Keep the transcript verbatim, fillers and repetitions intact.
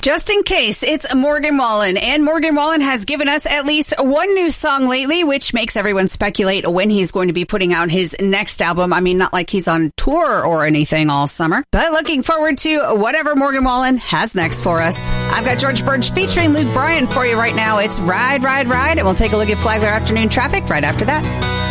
Just in case, it's Morgan Wallen. And Morgan Wallen has given us at least one new song lately, which makes everyone speculate when he's going to be putting out his next album. I mean, not like he's on tour or anything all summer, but looking forward to whatever Morgan Wallen has next for us. I've got George Birch featuring Luke Bryan for you right now. It's Ride, Ride, Ride, and we'll take a look at Flagler afternoon traffic right after that.